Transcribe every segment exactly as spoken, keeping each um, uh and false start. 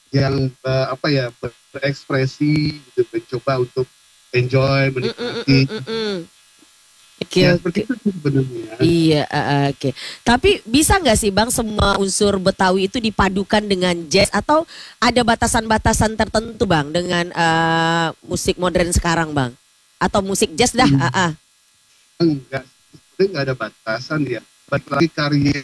yang uh, apa ya berekspresi gitu, mencoba untuk enjoy, Mm, mm, mm, menikmati. mm, mm. Oke, Ya oke. seperti itu sih sebenarnya. Iya, ah, ah, oke. Tapi bisa nggak sih Bang semua unsur Betawi itu dipadukan dengan jazz atau ada batasan-batasan tertentu Bang dengan eh, musik modern sekarang Bang? Atau musik jazz dah? Hmm, Ah, ah. enggak, sebenarnya nggak ada batasan ya. Balik lagi karya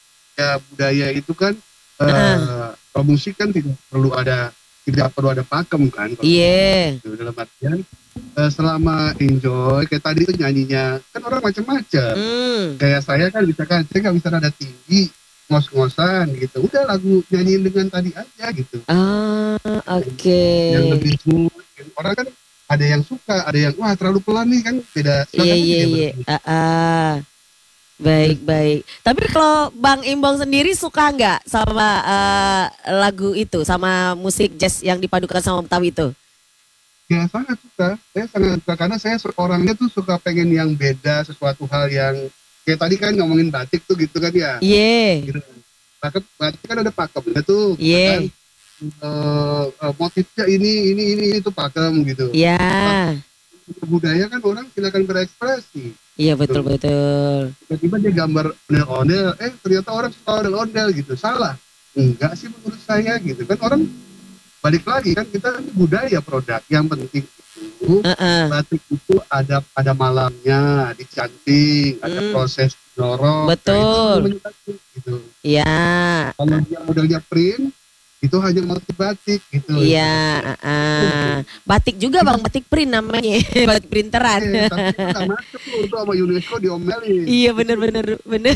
budaya itu kan, Ah, ah. uh, kalau musik kan tidak perlu ada tidak perlu ada pakem kan kalau Iya. gitu. Dalam artian uh, selama enjoy kayak tadi itu nyanyinya kan orang macam-macam. Hmm. Kayak saya kan misalkan saya nggak bisa nada tinggi, ngos-ngosan gitu, udah lagu nyanyiin dengan tadi aja gitu. Ah, oke. Yang lebih smooth gitu. Orang kan ada yang suka, ada yang wah terlalu pelan nih kan, beda, Iya, silakan aja iya, dia iya. berpikir. Ah, ah. Baik, baik. Tapi kalau Bang Imbong sendiri suka nggak sama eh, lagu itu, sama musik jazz yang dipadukan sama Betawi itu? Ya sangat suka, saya sangat suka karena saya orangnya tuh suka pengen yang beda, sesuatu hal yang kayak tadi kan ngomongin batik tuh gitu kan ya, Iya, gitu. Batik, batik kan ada pakemnya tuh, gitu kan. iya, Eh, eh, motifnya ini ini ini itu pakem gitu. Tapi iya. budaya kan orang silakan berekspresi. Iya, Gitu. betul, betul. Tiba-tiba dia gambar ondel-ondel, eh ternyata orang suka ondel-ondel gitu, salah? Enggak sih menurut saya gitu kan, orang balik lagi kan kita ini budaya produk yang penting itu Heeh. batik itu ada ada malamnya dicanting, ada Mm, proses dorong, nah itu betul. namanya batik gitu. Iya, Kalau dia modelnya print itu hanya motif batik gitu iya. ibaratnya. Heeh. Batik juga Bang, batik print namanya. Batik printeran. Eh, tapi itu nggak masuk tuh, itu sama UNESCO diomelin. Iya, bener, bener, bener.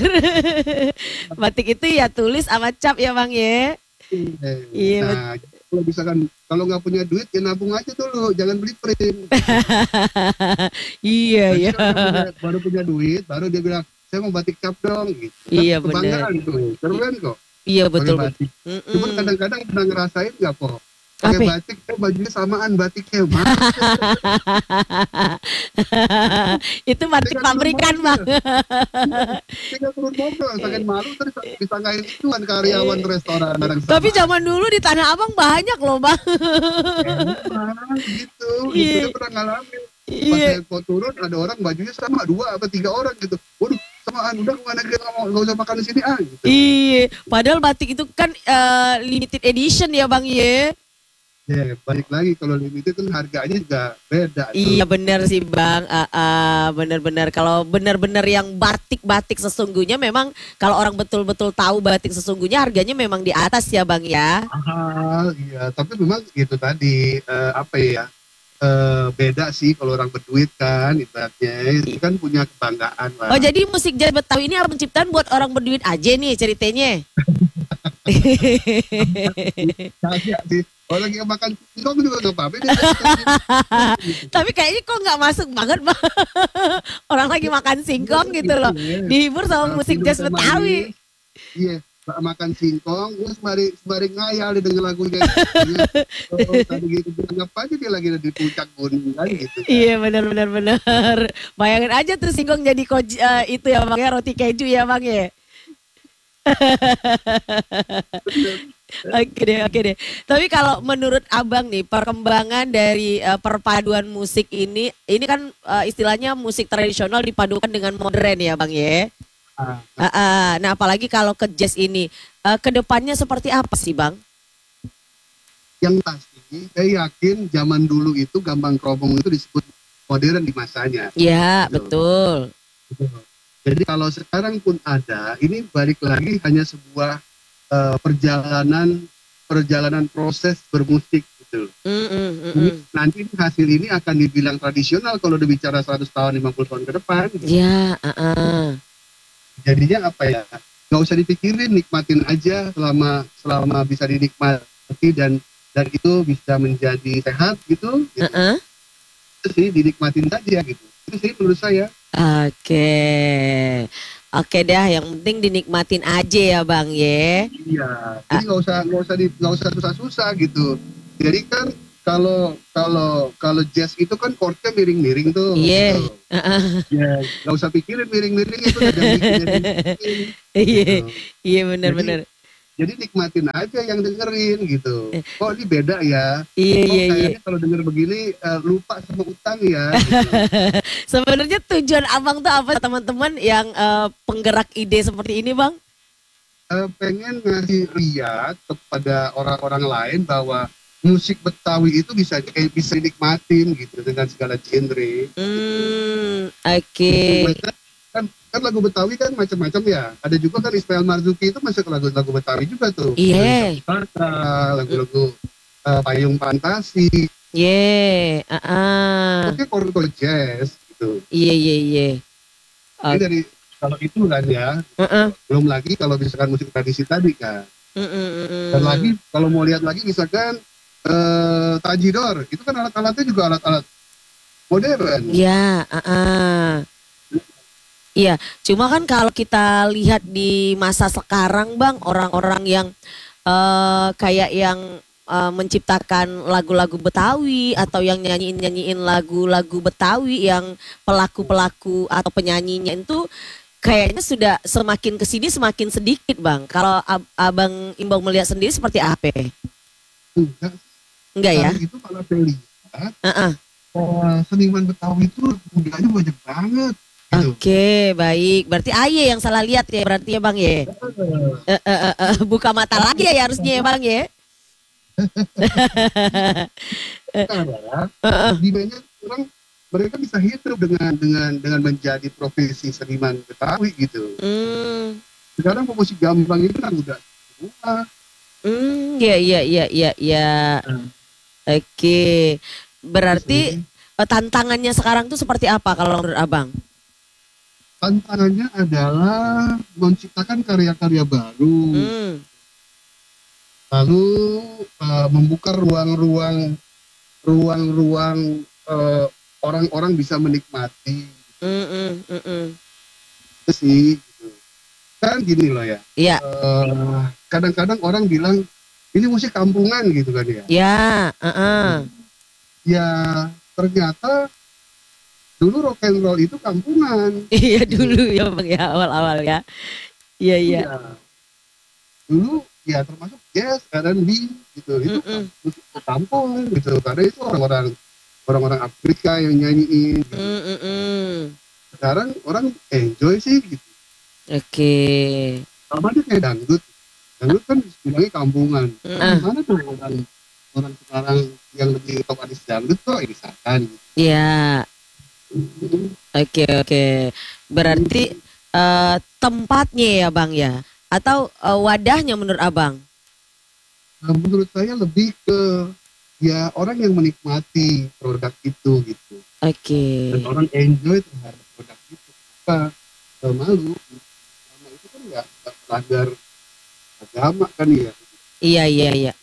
Batik itu ya tulis sama cap ya Bang ya. Eh, Iya, betul. nah kalau misalkan kalau nggak punya duit ya nabung aja dulu, jangan beli print gitu. Iya, Nanti iya. kalau udah punya, baru punya duit, baru dia bilang saya mau batik cap dong gitu. Kan Iya, bener. kebanggaan tuh, keren kok Iya, pakai betul, betul. batik. Cuman Mm-mm. kadang-kadang pernah ngerasain nggak kok pakai Apa? batik, eh bajunya samaan batiknya mana? Itu Saya batik nggak turun pabrikan mobil, Bang. saya nggak turun mobil, sakit malu terus disangkain itu kan karyawan restoran bareng Tapi samaan. zaman dulu di Tanah Abang banyak loh Bang. Emang gitu, gitu dia Iya, pernah ngalamin. Pas iya, saya mau turun ada orang bajunya sama dua apa tiga orang gitu. Waduh, samaan udah kemana kita nggak mau nggak usah makan di sini ah gitu. iya. Padahal batik itu kan eh, limited edition ya Bang ya. Ya balik lagi kalau limited kan harganya juga beda Iya tuh. benar sih Bang. Ah, ah, benar-benar kalau benar-benar yang batik-batik sesungguhnya memang kalau orang betul-betul tahu batik sesungguhnya harganya memang di atas ya Bang ya. Mahal, iya. Tapi memang gitu tadi eh, apa ya? eh, beda sih kalau orang berduit kan, ibaratnya itu kan punya kebanggaan Oh lah. jadi musik jazz Betawi ini apa penciptaan buat orang berduit aja nih ceritanya. Kagak sih. Kalau lagi makan singkong juga nggak apa-apa dia kasih gitu. Tapi kayaknya kok nggak masuk banget Bang. Orang lagi makan singkong gitu loh. Iya, Dihibur sama kalau musik minum jazz teh Betawi. manis, iya, makan singkong, terus sembari sembari ngayal dia denger lagunya. Iya, oh, tadi gitu anggap aja dia lagi ada di puncak gunung kan gitu kan. Iya benar benar benar. Bayangin aja tuh singkong jadi koji, eh, itu ya Bang ya roti keju ya Bang ya. Oke deh, oke deh. Tapi kalau menurut Abang nih perkembangan dari eh, perpaduan musik ini, ini kan eh, istilahnya musik tradisional dipadukan dengan modern ya Bang ya. Ah, Ah, ah. Nah apalagi kalau ke jazz ini, eh, kedepannya seperti apa sih Bang? yang pasti saya yakin zaman dulu itu gambang kromong itu disebut modern di masanya. Ya Gitu. betul. Gitu. Jadi kalau sekarang pun ada, ini balik lagi hanya sebuah eh, perjalanan perjalanan proses bermusik gitu. Mm, mm, mm, Ini, mm. nanti hasil ini akan dibilang tradisional kalau udah bicara seratus tahun, lima puluh tahun ke depan. Gitu. Ya, ah, ah. Jadinya apa ya? Nggak usah dipikirin, nikmatin aja selama selama bisa dinikmati dan dan itu bisa menjadi sehat gitu. Ah, gitu. ah. Itu sih dinikmatin saja gitu. Itu sih menurut saya. Oke, oke dah. Yang penting dinikmatin aja ya Bang ya. Iya. Ah, Jadi nggak usah nggak usah di, nggak usah susah-susah gitu. Jadi kan kalau kalau kalau jazz itu kan chordnya miring-miring tuh iya, gitu. ah, ah. Ya nggak usah pikirin miring-miring itu udah bikin jadi bikin, Iya, gitu. iya Jadi benar-benar. Jadi nikmatin aja yang dengerin gitu. Eh, Kok ini beda ya? Iya Kok iya iya. kayaknya kalau denger begini eh, lupa sama utang ya gitu. Sebenarnya tujuan abang tuh apa teman-teman yang eh, penggerak ide seperti ini bang? Eh, pengen ngasih lihat kepada orang-orang lain bahwa musik Betawi itu bisa eh, bisa dinikmatin gitu dengan segala genre. Hmm, oke. Maksudnya kan kan lagu Betawi kan macam-macam ya. Ada juga kan Ismail Marzuki itu masuk lagu-lagu Betawi juga tuh. Iya. Lagu-lagu eh, Payung Fantasi, Iya. ah, ah. oke chord jazz gitu. Iya iya iya. Ini Oke. dari kalau itu kan ya, Heeh. belum lagi kalau misalkan musik tradisi tadi kan. Mm, mm, mm, Dan mm. lagi kalau mau lihat lagi misalkan eh tajidor, itu kan alat-alatnya juga alat-alat modern. Ya, ah, ah. Iya, cuma kan kalau kita lihat di masa sekarang Bang, orang-orang yang eh, kayak yang eh, menciptakan lagu-lagu Betawi atau yang nyanyiin-nyanyiin lagu-lagu Betawi yang pelaku-pelaku atau penyanyinya itu kayaknya sudah semakin kesini semakin sedikit Bang. Kalau ab- Abang Imbang melihat sendiri seperti apa? Enggak, Enggak ya? sekarang itu kalau saya lihat, Heeh. eh, seniman Betawi itu mudanya banyak banget. Gitu. Oke, baik. Berarti Aye yang salah lihat ya berarti ya Bang ya. Eh, eh, eh, eh, buka mata lagi ya harusnya ya Bang ya. Sekarang Heeh. di banyak orang mereka bisa hidup dengan dengan dengan menjadi profesi seniman Betawi gitu. Hmm, Sekarang musik gambang itu kan udah semua. hmm, ya, ya, ya, ya, ya. Hmm. Oke, berarti Terus, eh, tantangannya sekarang tuh seperti apa kalau menurut Abang? tantangannya adalah menciptakan karya-karya baru, Hmm, lalu eh, membuka ruang-ruang ruang-ruang eh, orang-orang bisa menikmati hmm, hmm, hmm, hmm. itu sih. Gitu. Kan gini loh ya, Ya, eh, kadang-kadang orang bilang ini musik kampungan gitu kan ya. ya, heeh. Ya ternyata dulu rock and roll itu kampungan. Iya Gitu. dulu ya Bang ya awal-awal ya. Iya, iya. Iya. Dulu ya termasuk jazz, R and B gitu. Itu Mm-mm. musik kampung gitu. Karena itu orang-orang orang-orang Afrika yang nyanyiin. Gitu. Mm-mm. Sekarang orang enjoy sih gitu. Oke. Sama aja kayak dangdut. Dangdut kan bilangnya kampungan. Mm-mm. Gimana tuh orang orang sekarang yang lebih top artis dangdut kok irisan gitu. Ya, oke oke. Berarti eh, tempatnya ya Bang ya, atau eh, wadahnya menurut Abang? Nah, menurut saya lebih ke ya orang yang menikmati produk itu gitu. Oke. Dan orang enjoy terhadap produk itu. Kenapa eh, malu? Karena itu kan nggak nggak melanggar agama kan ya. Iya iya iya.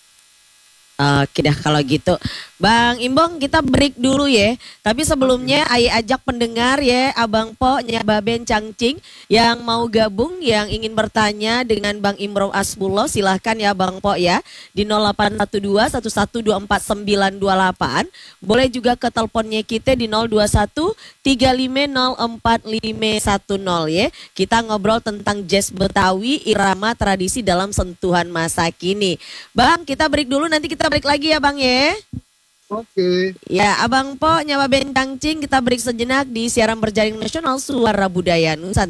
Oke dah kalau gitu Bang Imbong kita break dulu ya. Tapi sebelumnya Ayo ajak pendengar ya Abang Po, Nyababen Cangcing yang mau gabung, yang ingin bertanya dengan Bang Imron Asbullah silahkan ya Bang Po ya. Di nol delapan satu dua satu satu dua empat sembilan dua delapan. Boleh juga ke teleponnya kita di nol dua satu tiga lima nol empat lima satu nol ya. Kita ngobrol tentang jazz Betawi, irama tradisi dalam sentuhan masa kini. Bang kita break dulu, nanti kita break lagi ya Bang ya. Oke. Ya, Abang Po, Nyawa Bencangcing, kita break sejenak di siaran berjaring nasional Suara Budaya Nusantara.